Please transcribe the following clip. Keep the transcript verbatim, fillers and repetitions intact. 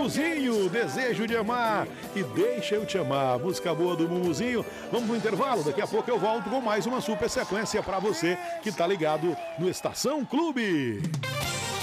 Mumuzinho, Desejo de Amar e Deixa Eu Te Amar, música boa do Mumuzinho. Vamos pro intervalo, daqui a pouco eu volto com mais uma super sequência pra você que tá ligado no Estação Clube.